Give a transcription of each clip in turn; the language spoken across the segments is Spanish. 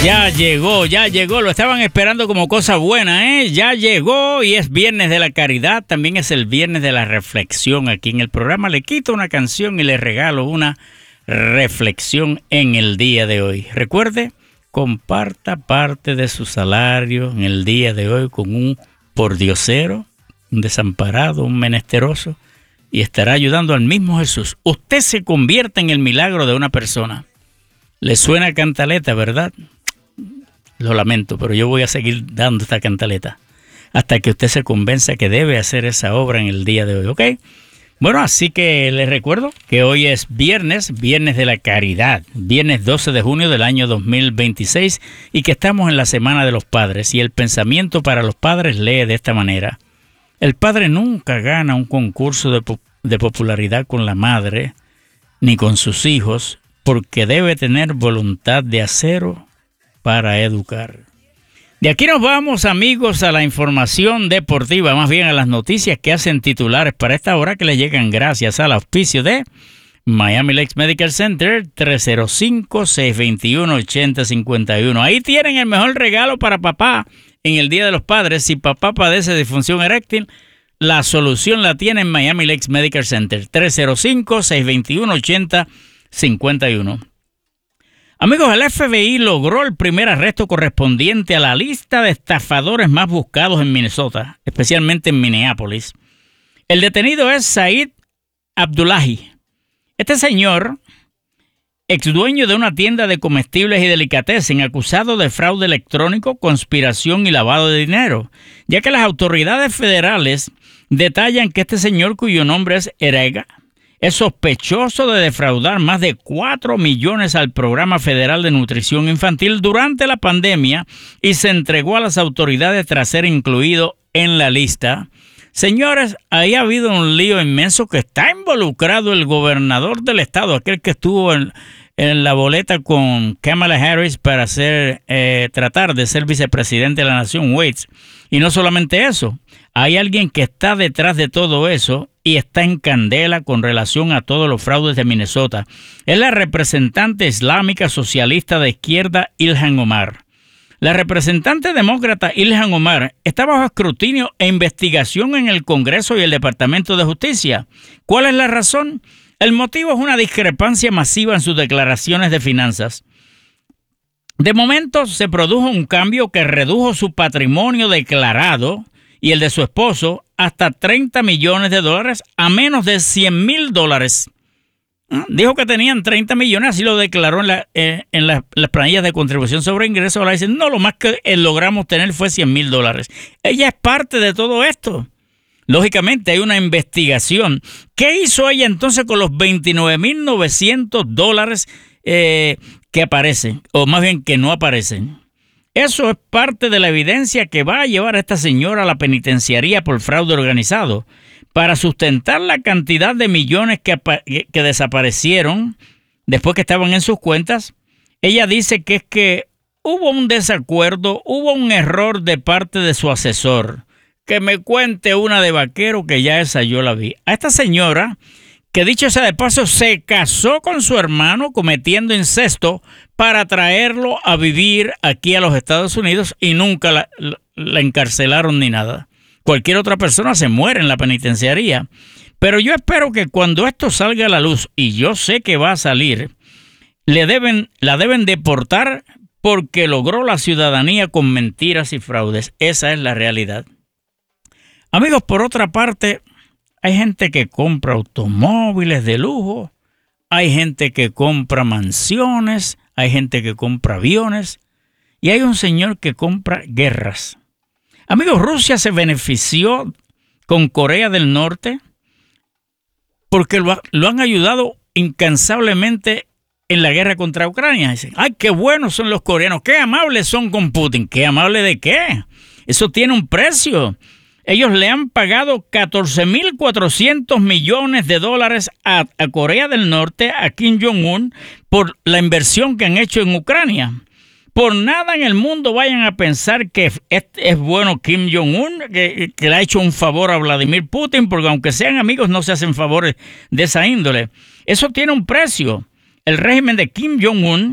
Ya llegó, lo estaban esperando como cosa buena, ¿eh? Ya llegó y es Viernes de la Caridad, también es el Viernes de la Reflexión. Aquí en el programa le quito una canción y le regalo una reflexión en el día de hoy. Recuerde, comparta parte de su salario en el día de hoy con un pordiosero, un desamparado, un menesteroso, y estará ayudando al mismo Jesús. Usted se convierte en el milagro de una persona. Le suena cantaleta, ¿verdad? Lo lamento, pero yo voy a seguir dando esta cantaleta hasta que usted se convenza que debe hacer esa obra en el día de hoy, ¿ok? Bueno, así que les recuerdo que hoy es Viernes de la Caridad, viernes 12 de junio del año 2026 y que estamos en la Semana de los Padres. Y el pensamiento para los padres lee de esta manera: el padre nunca gana un concurso de popularidad con la madre ni con sus hijos, porque debe tener voluntad de acero para educar. De aquí nos vamos, amigos, a la información deportiva, más bien a las noticias que hacen titulares para esta hora, que les llegan gracias al auspicio de Miami Lakes Medical Center, 305-621-8051. Ahí tienen el mejor regalo para papá en el Día de los Padres. Si papá padece de disfunción eréctil, la solución la tiene en Miami Lakes Medical Center, 305-621-8051. Amigos, el FBI logró el primer arresto correspondiente a la lista de estafadores más buscados en Minnesota, especialmente en Minneapolis. El detenido es Said Abdullahi. Este señor, ex dueño de una tienda de comestibles y delicatessen, acusado de fraude electrónico, conspiración y lavado de dinero, ya que las autoridades federales detallan que este señor, cuyo nombre es Erega, es sospechoso de defraudar más de 4 millones al Programa Federal de Nutrición Infantil durante la pandemia y se entregó a las autoridades tras ser incluido en la lista. Señores, ahí ha habido un lío inmenso que está involucrado el gobernador del estado, aquel que estuvo en la boleta con Kamala Harris para tratar de ser vicepresidente de la nación, Waits. Y no solamente eso, hay alguien que está detrás de todo eso y está en candela con relación a todos los fraudes de Minnesota. Es la representante islámica socialista de izquierda Ilhan Omar. La representante demócrata Ilhan Omar está bajo escrutinio e investigación en el Congreso y el Departamento de Justicia. ¿Cuál es la razón? El motivo es una discrepancia masiva en sus declaraciones de finanzas. De momento se produjo un cambio que redujo su patrimonio declarado y el de su esposo hasta $30 millones a menos de $100,000. Dijo que tenían 30 millones, así lo declaró en las planillas de contribución sobre ingresos. Ahora dicen, no, lo más que logramos tener fue $100,000. Ella es parte de todo esto. Lógicamente hay una investigación. ¿Qué hizo ella entonces con los $29,900 que aparecen, o más bien que no aparecen? Eso es parte de la evidencia que va a llevar a esta señora a la penitenciaría por fraude organizado para sustentar la cantidad de millones que desaparecieron después que estaban en sus cuentas. Ella dice que es que hubo un desacuerdo, hubo un error de parte de su asesor. Que me cuente una de vaquero, que ya esa yo la vi. A esta señora, que dicho sea de paso, se casó con su hermano cometiendo incesto para traerlo a vivir aquí a los Estados Unidos y nunca la encarcelaron ni nada. Cualquier otra persona se muere en la penitenciaría. Pero yo espero que cuando esto salga a la luz, y yo sé que va a salir, la deben deportar porque logró la ciudadanía con mentiras y fraudes. Esa es la realidad. Amigos, por otra parte, hay gente que compra automóviles de lujo, hay gente que compra mansiones, hay gente que compra aviones y hay un señor que compra guerras. Amigos, Rusia se benefició con Corea del Norte porque lo han ayudado incansablemente en la guerra contra Ucrania. Dicen, ¡ay, qué buenos son los coreanos! ¡Qué amables son con Putin! ¿Qué amable de qué? Eso tiene un precio. Ellos le han pagado $14,400 millones a Corea del Norte, a Kim Jong-un, por la inversión que han hecho en Ucrania. Por nada en el mundo vayan a pensar que es bueno Kim Jong-un, que le ha hecho un favor a Vladimir Putin, porque aunque sean amigos no se hacen favores de esa índole. Eso tiene un precio. El régimen de Kim Jong-un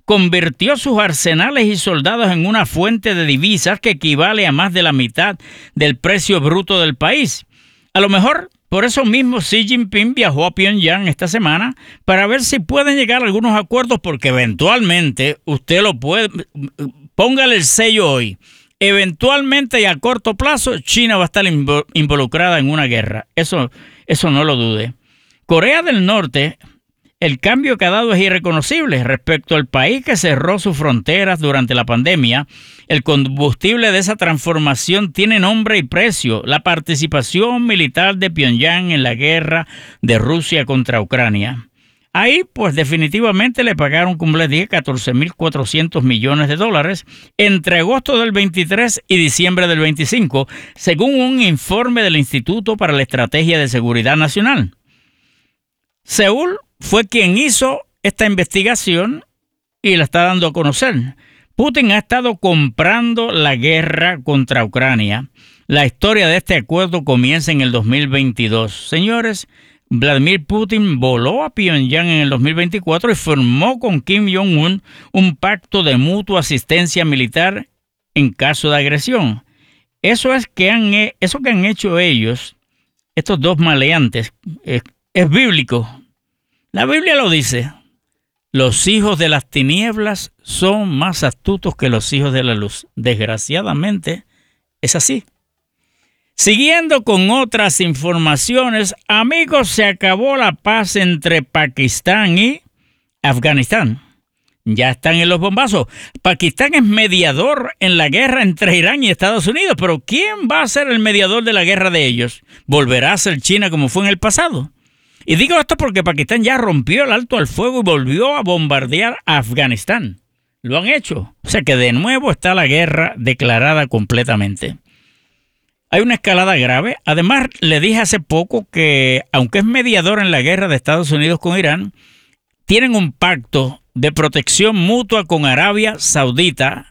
convirtió sus arsenales y soldados en una fuente de divisas que equivale a más de la mitad del precio bruto del país. A lo mejor por eso mismo Xi Jinping viajó a Pyongyang esta semana para ver si pueden llegar a algunos acuerdos, porque eventualmente usted lo puede, póngale el sello hoy, eventualmente y a corto plazo China va a estar involucrada en una guerra. Eso no lo dude. Corea del Norte, el cambio que ha dado es irreconocible respecto al país que cerró sus fronteras durante la pandemia. El combustible de esa transformación tiene nombre y precio: la participación militar de Pyongyang en la guerra de Rusia contra Ucrania. Ahí, pues definitivamente le pagaron, como les dije, 14.400 millones de dólares entre agosto del 23 y diciembre del 25, según un informe del Instituto para la Estrategia de Seguridad Nacional. Seúl fue quien hizo esta investigación y la está dando a conocer. Putin ha estado comprando la guerra contra Ucrania. La historia de este acuerdo comienza en el 2022. Señores, Vladimir Putin voló a Pyongyang en el 2024 y firmó con Kim Jong-un un pacto de mutua asistencia militar en caso de agresión. Eso que han hecho ellos, estos dos maleantes, es bíblico. La Biblia lo dice: los hijos de las tinieblas son más astutos que los hijos de la luz. Desgraciadamente, es así. Siguiendo con otras informaciones, amigos, se acabó la paz entre Pakistán y Afganistán. Ya están en los bombazos. Pakistán es mediador en la guerra entre Irán y Estados Unidos, pero ¿quién va a ser el mediador de la guerra de ellos? ¿Volverá a ser China como fue en el pasado? Y digo esto porque Pakistán ya rompió el alto al fuego y volvió a bombardear a Afganistán. Lo han hecho. O sea que de nuevo está la guerra declarada completamente. Hay una escalada grave. Además, le dije hace poco que, aunque es mediador en la guerra de Estados Unidos con Irán, tienen un pacto de protección mutua con Arabia Saudita.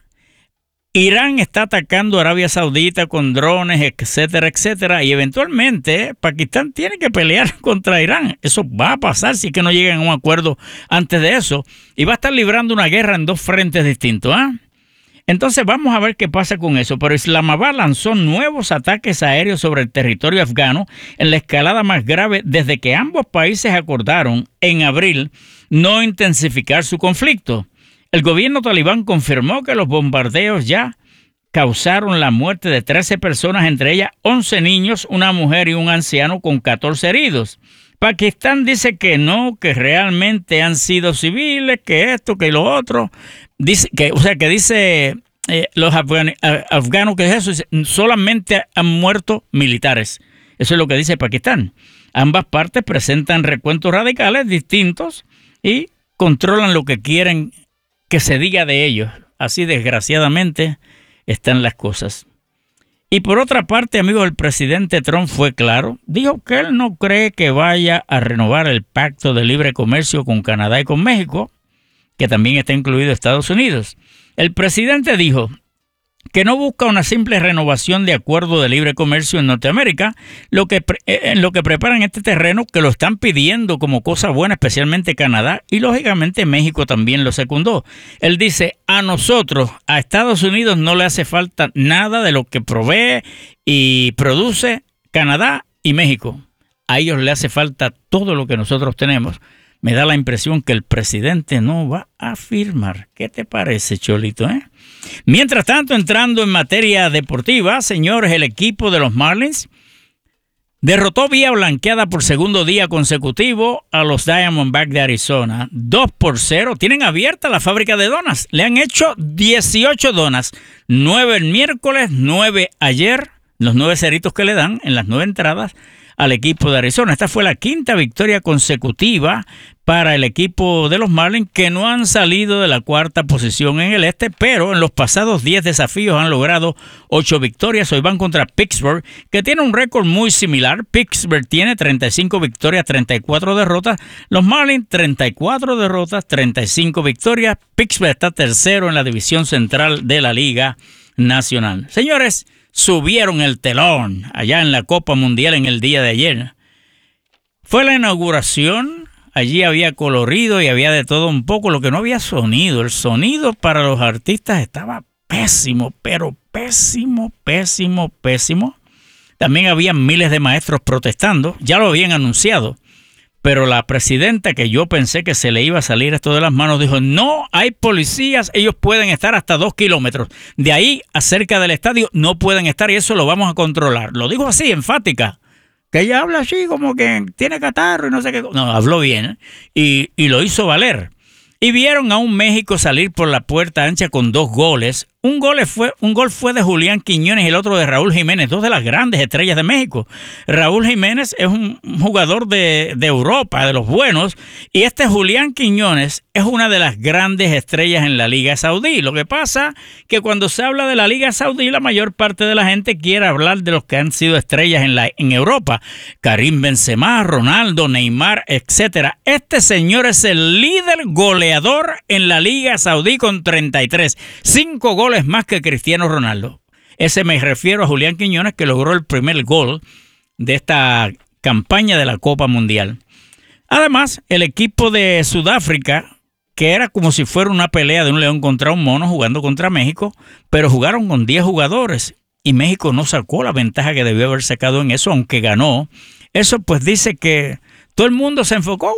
Irán está atacando a Arabia Saudita con drones, etcétera, etcétera, y eventualmente Pakistán tiene que pelear contra Irán. Eso va a pasar si es que no llegan a un acuerdo antes de eso, y va a estar librando una guerra en dos frentes distintos. Entonces vamos a ver qué pasa con eso. Pero Islamabad lanzó nuevos ataques aéreos sobre el territorio afgano en la escalada más grave desde que ambos países acordaron en abril no intensificar su conflicto. El gobierno talibán confirmó que los bombardeos ya causaron la muerte de 13 personas, entre ellas 11 niños, una mujer y un anciano, con 14 heridos. Pakistán dice que no, que realmente han sido civiles, que esto, que lo otro. Dice los afganos que es eso, solamente han muerto militares. Eso es lo que dice Pakistán. Ambas partes presentan recuentos radicales distintos y controlan lo que quieren que se diga de ellos. Así, desgraciadamente, están las cosas. Y por otra parte, amigos, el presidente Trump fue claro. Dijo que él no cree que vaya a renovar el pacto de libre comercio con Canadá y con México, que también está incluido Estados Unidos. El presidente dijo que no busca una simple renovación de acuerdo de libre comercio en Norteamérica, en lo que preparan este terreno, que lo están pidiendo como cosa buena, especialmente Canadá, y lógicamente México también lo secundó. Él dice: a nosotros, a Estados Unidos, no le hace falta nada de lo que provee y produce Canadá y México. A ellos le hace falta todo lo que nosotros tenemos. Me da la impresión que el presidente no va a firmar. ¿Qué te parece, Cholito, Mientras tanto, entrando en materia deportiva, señores, el equipo de los Marlins derrotó vía blanqueada por segundo día consecutivo a los Diamondbacks de Arizona. 2-0. Tienen abierta la fábrica de donas. Le han hecho 18 donas. 9 el miércoles, 9 ayer. Los 9 ceritos que le dan en las 9 entradas al equipo de Arizona. Esta fue la quinta victoria consecutiva para el equipo de los Marlins, que no han salido de la cuarta posición en el este, pero en los pasados 10 desafíos han logrado 8 victorias. Hoy van contra Pittsburgh, que tiene un récord muy similar. Pittsburgh tiene 35 victorias, 34 derrotas. Los Marlins, 34 derrotas, 35 victorias. Pittsburgh está tercero en la división central de la Liga Nacional. Señores, subieron el telón allá en la Copa Mundial en el día de ayer. Fue la inauguración allí había colorido y había de todo un poco, lo que no había sonido. El sonido para los artistas estaba pésimo, pero pésimo, pésimo, pésimo. También había miles de maestros protestando, ya lo habían anunciado. Pero la presidenta, que yo pensé que se le iba a salir esto de las manos, dijo, no hay policías, ellos pueden estar hasta 2 kilómetros. De ahí, acerca del estadio, no pueden estar y eso lo vamos a controlar. Lo dijo así, enfática. Que ella habla así como que tiene catarro y no sé qué. No, habló bien y lo hizo valer. Y vieron a un México salir por la puerta ancha con 2 goles. Un gol fue de Julián Quiñones y el otro de Raúl Jiménez, 2 de las grandes estrellas de México. Raúl Jiménez es un jugador de Europa, de los buenos, y este Julián Quiñones es una de las grandes estrellas en la Liga Saudí. Lo que pasa que cuando se habla de la Liga Saudí, la mayor parte de la gente quiere hablar de los que han sido estrellas en Europa. Karim Benzema, Ronaldo, Neymar, etc. Este señor es el líder goleador en la Liga Saudí con 33. 5 goles más que Cristiano Ronaldo. Ese me refiero a Julián Quiñones, que logró el primer gol de esta campaña de la Copa Mundial. Además, el equipo de Sudáfrica, que era como si fuera una pelea de un león contra un mono jugando contra México, pero jugaron con 10 jugadores y México no sacó la ventaja que debió haber sacado en eso, aunque ganó. Eso pues dice que todo el mundo se enfocó,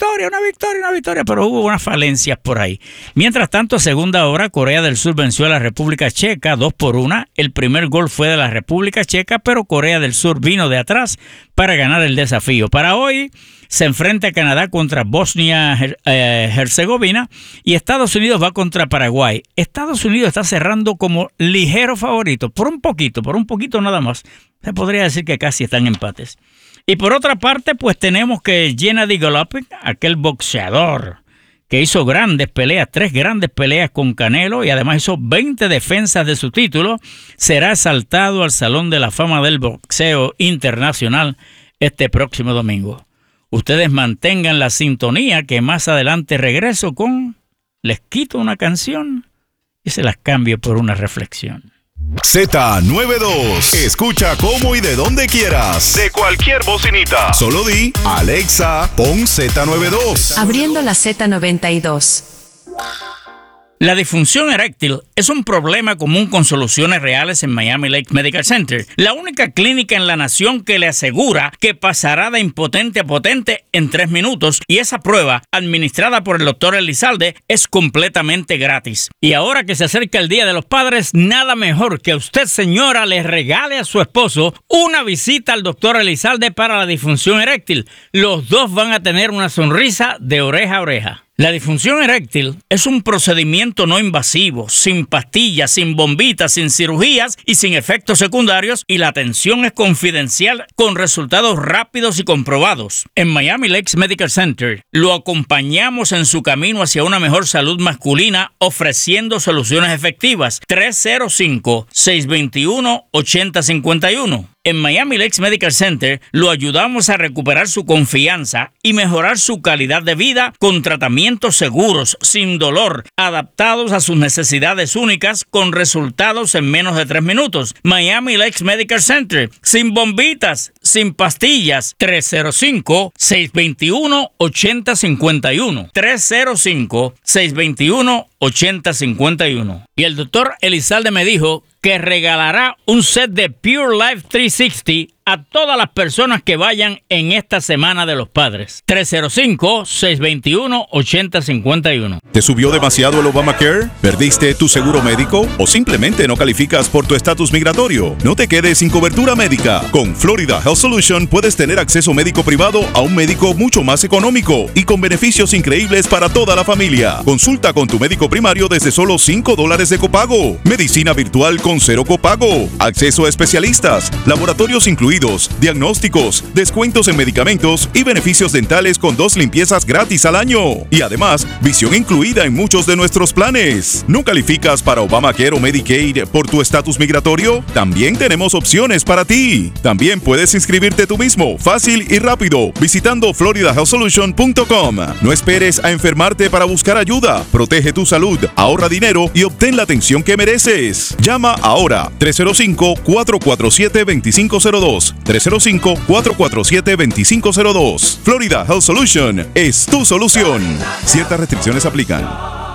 una victoria, pero hubo unas falencias por ahí. Mientras tanto, a segunda hora, Corea del Sur venció a la República Checa 2-1. El primer gol fue de la República Checa, pero Corea del Sur vino de atrás para ganar el desafío. Para hoy se enfrenta Canadá contra Bosnia-Herzegovina y Estados Unidos va contra Paraguay. Estados Unidos está cerrando como ligero favorito, por un poquito nada más. Se podría decir que casi están empates. Y por otra parte, pues tenemos que Gennady Golovkin, aquel boxeador que hizo grandes peleas, 3 grandes peleas con Canelo y además hizo 20 defensas de su título, será exaltado al Salón de la Fama del Boxeo Internacional este próximo domingo. Ustedes mantengan la sintonía, que más adelante regreso les quito una canción y se las cambio por una reflexión. Z92. Escucha cómo y de donde quieras. De cualquier bocinita. Solo di, Alexa, pon Z92. Abriendo la Z92. La disfunción eréctil es un problema común con soluciones reales en Miami Lakes Medical Center, la única clínica en la nación que le asegura que pasará de impotente a potente en 3 minutos, y esa prueba, administrada por el doctor Elizalde, es completamente gratis. Y ahora que se acerca el Día de los Padres, nada mejor que usted, señora, le regale a su esposo una visita al doctor Elizalde para la disfunción eréctil. Los dos van a tener una sonrisa de oreja a oreja. La disfunción eréctil es un procedimiento no invasivo, sin pastillas, sin bombitas, sin cirugías y sin efectos secundarios, y la atención es confidencial con resultados rápidos y comprobados. En Miami Lakes Medical Center lo acompañamos en su camino hacia una mejor salud masculina, ofreciendo soluciones efectivas. 305-621-8051. En Miami Lakes Medical Center lo ayudamos a recuperar su confianza y mejorar su calidad de vida con tratamientos seguros, sin dolor, adaptados a sus necesidades únicas, con resultados en menos de 3 minutos. Miami Lakes Medical Center, sin bombitas, sin pastillas. 305-621-8051. 305-621-8051. Y el doctor Elizalde me dijo que regalará un set de Pure Life 360 a todas las personas que vayan en esta Semana de los Padres. 305-621-8051. ¿Te subió demasiado el Obamacare? ¿Perdiste tu seguro médico? ¿O simplemente no calificas por tu estatus migratorio? No te quedes sin cobertura médica. Con Florida Health Solution puedes tener acceso médico privado a un médico mucho más económico y con beneficios increíbles para toda la familia. Consulta con tu médico primario desde solo $5 de copago. Medicina virtual con 0 copago. Acceso a especialistas, laboratorios incluidos, diagnósticos, descuentos en medicamentos y beneficios dentales con 2 limpiezas gratis al año. Y además, visión incluida en muchos de nuestros planes. ¿No calificas para Obamacare o Medicaid por tu estatus migratorio? También tenemos opciones para ti. También puedes inscribirte tú mismo, fácil y rápido, visitando floridahealthsolution.com. No esperes a enfermarte para buscar ayuda. Protege tu salud, ahorra dinero y obtén la atención que mereces. Llama ahora 305-447-2502 Llámanos 305-447-2502. Florida Health Solution es tu solución. Ciertas restricciones aplican.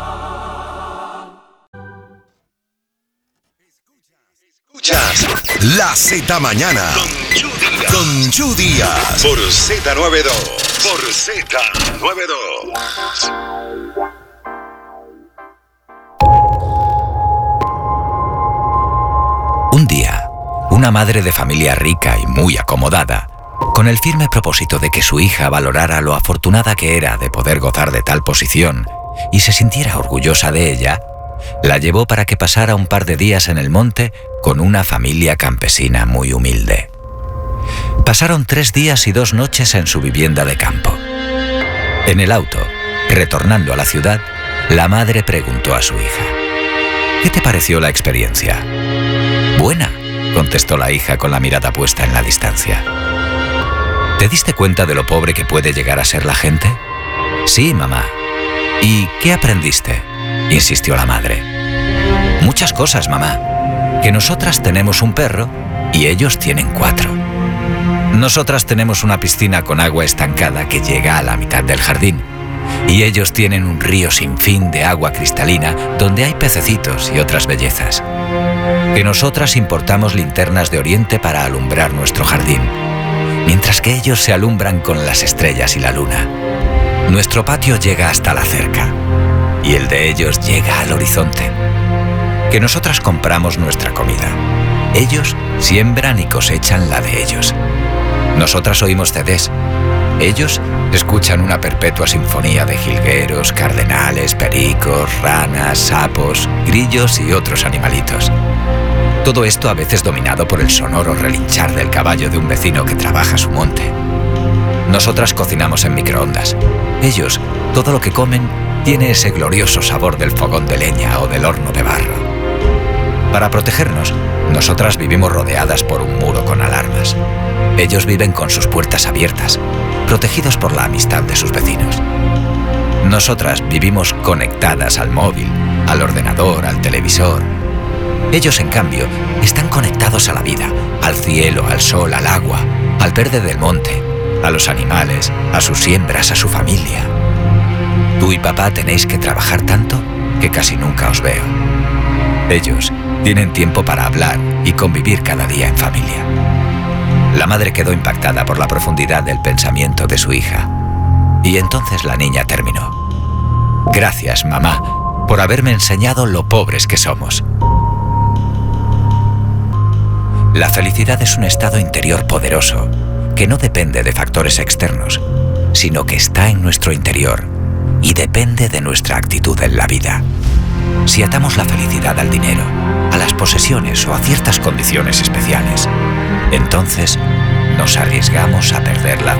Escuchas La Z Mañana con Chu Díaz por Z92. Por Z92. Un día, una madre de familia rica y muy acomodada, con el firme propósito de que su hija valorara lo afortunada que era de poder gozar de tal posición y se sintiera orgullosa de ella, la llevó para que pasara un par de días en el monte con una familia campesina muy humilde. Pasaron 3 días y 2 noches en su vivienda de campo. En el auto, retornando a la ciudad, la madre preguntó a su hija: ¿qué te pareció la experiencia? Buena, contestó la hija con la mirada puesta en la distancia. ¿Te diste cuenta de lo pobre que puede llegar a ser la gente? Sí, mamá. ¿Y qué aprendiste?, insistió la madre. Muchas cosas, mamá. Que nosotras tenemos un perro y ellos tienen 4. Nosotras tenemos una piscina con agua estancada que llega a la mitad del jardín y ellos tienen un río sin fin de agua cristalina donde hay pececitos y otras bellezas. Que nosotras importamos linternas de Oriente para alumbrar nuestro jardín, mientras que ellos se alumbran con las estrellas y la luna. Nuestro patio llega hasta la cerca y el de ellos llega al horizonte. Que nosotras compramos nuestra comida. Ellos siembran y cosechan la de ellos. Nosotras oímos CDs. Ellos escuchan una perpetua sinfonía de jilgueros, cardenales, pericos, ranas, sapos, grillos y otros animalitos. Todo esto a veces dominado por el sonoro relinchar del caballo de un vecino que trabaja su monte. Nosotras cocinamos en microondas. Ellos, todo lo que comen, tiene ese glorioso sabor del fogón de leña o del horno de barro. Para protegernos, nosotras vivimos rodeadas por un muro con alarmas. Ellos viven con sus puertas abiertas, protegidos por la amistad de sus vecinos. Nosotras vivimos conectadas al móvil, al ordenador, al televisor. Ellos, en cambio, están conectados a la vida, al cielo, al sol, al agua, al verde del monte, a los animales, a sus siembras, a su familia. Tú y papá tenéis que trabajar tanto que casi nunca os veo. Ellos tienen tiempo para hablar y convivir cada día en familia. La madre quedó impactada por la profundidad del pensamiento de su hija. Y entonces la niña terminó: gracias, mamá, por haberme enseñado lo pobres que somos. La felicidad es un estado interior poderoso que no depende de factores externos, sino que está en nuestro interior y depende de nuestra actitud en la vida. Si atamos la felicidad al dinero, a las posesiones o a ciertas condiciones especiales, entonces nos arriesgamos a perderla